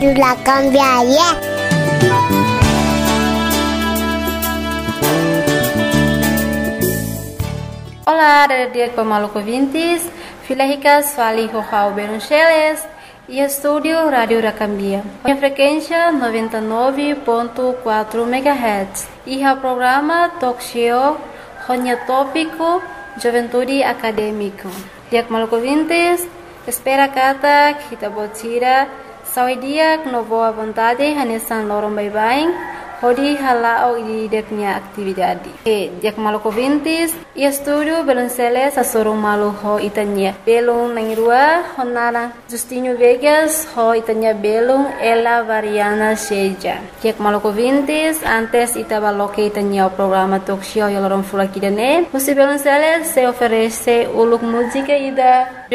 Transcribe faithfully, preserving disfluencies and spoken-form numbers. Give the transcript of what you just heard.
La cambiaria. Olá, dia com maluco vintes, filha ricas, fali João Beruncheles e estúdio Rádio Racambia. A frequência noventa e nove ponto quatro megahertz e o programa Talk Show, Ronha Tópico, Juventude Acadêmico. Dia com maluco vintes, espera kata kita botira, sawi dia com boa vontade, hanesan lorong bye-bye. Hodi halao di deknya aktividade. E dia maluco vintes e estúdio Belonceles a sorong malu ho itanya. Belong nangrua honara Justinho Vegas ho itanya belong ela variana seja. Dia maluco vintes antes itaba loke itanya o programa talk show yalorong fula kidane. Musi Belonceles se oferece uluk música ida